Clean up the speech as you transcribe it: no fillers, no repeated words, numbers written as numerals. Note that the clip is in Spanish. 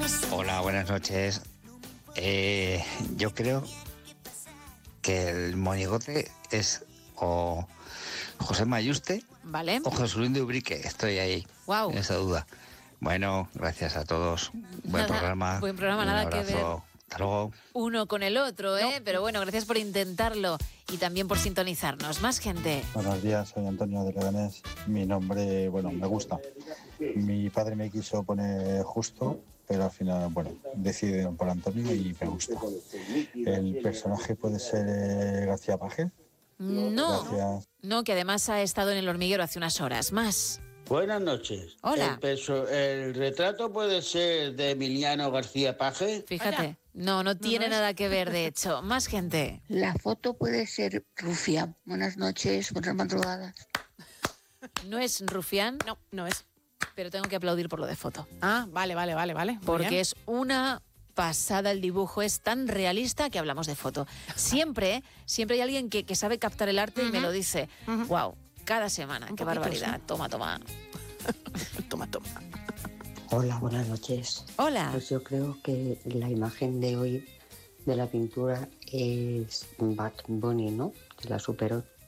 Hola, buenas noches. Yo creo que el monigote es o José Mayuste Vale. o Jesulín de Ubrique. Estoy ahí, Wow. en esa duda. Bueno, gracias a todos. Buen programa. Buen programa, Un nada que ver abrazo. Hasta luego. uno con el otro, ¿eh? No. Pero bueno, gracias por intentarlo y también por sintonizarnos. Más gente. Buenos días, soy Antonio de Leganés. Mi nombre, bueno, me gusta. Mi padre me quiso poner Justo, pero al final, bueno, decidieron por Antonio y me gusta. ¿El personaje puede ser García Paje? No, Gracias. no, que además ha estado en El Hormiguero hace unas horas. Más. Buenas noches. Hola. El retrato puede ser de Emiliano García Paje. Fíjate, no tiene nada que ver, de hecho. Más gente. La foto puede ser Rufián. Buenas noches, buenas madrugadas. ¿No es Rufián? No, no es. Pero tengo que aplaudir por lo de foto. Ah, vale. Muy Porque bien. es una pasada el dibujo, es tan realista que hablamos de foto. Siempre hay alguien que sabe captar el arte y me lo dice. Wow, cada semana, qué barbaridad. Sí. Toma. Toma. Hola, buenas noches. Hola. Pues yo creo que la imagen de hoy de la pintura es Bad Bunny, ¿no? Que la superó